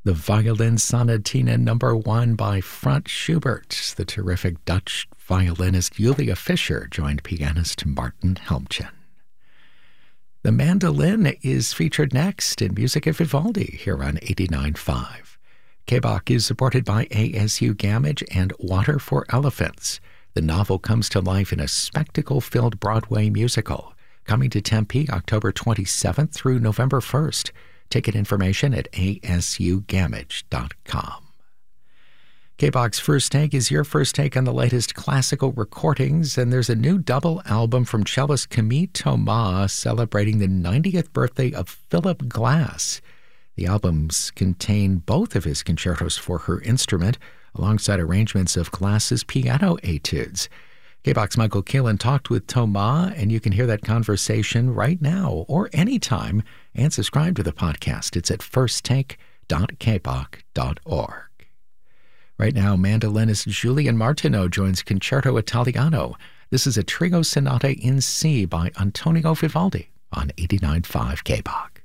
The Violin Sonatina No. 1 by Franz Schubert. The terrific Dutch violinist Julia Fischer joined pianist Martin Helmchen. The mandolin is featured next in Music of Vivaldi here on 89.5. K-Bach is supported by ASU Gamage and Water for Elephants. The novel comes to life in a spectacle-filled Broadway musical, coming to Tempe October 27th through November 1st. Ticket information at asugamage.com. K-Bach's First Take is your first take on the latest classical recordings, and there's a new double album from cellist Camille Thomas celebrating the 90th birthday of Philip Glass. The albums contain both of his concertos for her instrument, alongside arrangements of Glass's piano etudes. K-Bach's Michael Keelan talked with Thomas, and you can hear that conversation right now or anytime and subscribe to the podcast. It's at firsttake.kbach.org. Right now, mandolinist Julian Martineau joins Concerto Italiano. This is a trio sonata in C by Antonio Vivaldi on 89.5 K-Bach.